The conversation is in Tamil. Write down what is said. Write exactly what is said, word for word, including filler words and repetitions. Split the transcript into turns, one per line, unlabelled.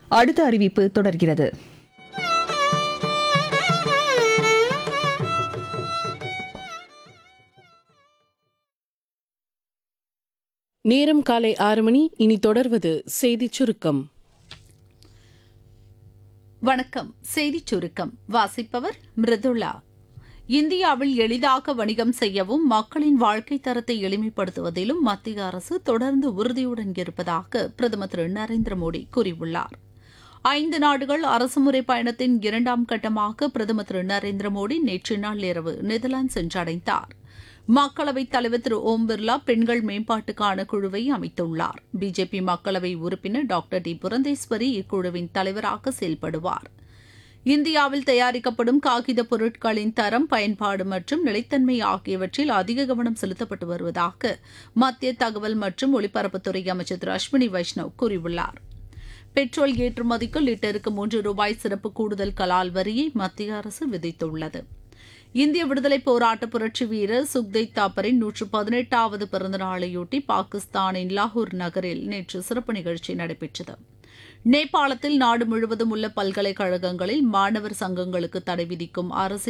அடுத்த அறிவிப்பு தொடர்கிறது.
நேரம் காலை ஆறு மணி. இனி தொடர்வது செய்திச் சுருக்கம்.
வணக்கம். செய்திச் சுருக்கம் வாசிப்பவர் மிருதுளா. இந்தியாவில் எளிதாக வணிகம் செய்யவும் மக்களின் வாழ்க்கை தரத்தை எளிமைப்படுத்துவதிலும் மத்திய அரசு தொடர்ந்து உறுதியுடன் இருப்பதாக பிரதமர் திரு நரேந்திர மோடி கூறியுள்ளார். ஐந்து நாடுகள் அரசுமுறை பயணத்தின் இரண்டாம் கட்டமாக பிரதமர் திரு நரேந்திர மோடி நேற்று நள்ளிரவு நெதர்லாந்து சென்றடைந்தார். மக்களவைத் தலைவர் திரு ஓம் பிர்லா பெண்கள் மேம்பாட்டுக்கான குழுவை அமைத்துள்ளார். பிஜேபி மக்களவை உறுப்பினர் டாக்டர் டி புரந்தேஸ்வரி இக்குழுவின் தலைவராக செயல்படுவார். இந்தியாவில் தயாரிக்கப்படும் காகித பொருட்களின் தரம், பயன்பாடு மற்றும் நிலைத்தன்மை ஆகியவற்றில் அதிக கவனம் செலுத்தப்பட்டு வருவதாக மத்திய தகவல் மற்றும் ஒலிபரப்புத்துறை அமைச்சர் திரு அஸ்வினி வைஷ்ணவ் கூறியுள்ளார். பெட்ரோல் ஏற்றுமதிக்கு லிட்டருக்கு மூன்று ரூபாய் சிறப்பு கூடுதல் கலால் வரியை மத்திய அரசு விதித்துள்ளது. இந்திய விடுதலை போராட்ட புரட்சி வீரர் சுக்தேவ் தாப்பரின் நூற்று பதினெட்டாவது பிறந்த நாளையொட்டி பாகிஸ்தானின் லாகூர் நகரில் நேற்று சிறப்பு நிகழ்ச்சி நடைபெற்றது. நேபாளத்தில் நாடு முழுவதும் உள்ள பல்கலைக்கழகங்களில் மாணவர் சங்கங்களுக்கு தடை விதிக்கும் அரசியல்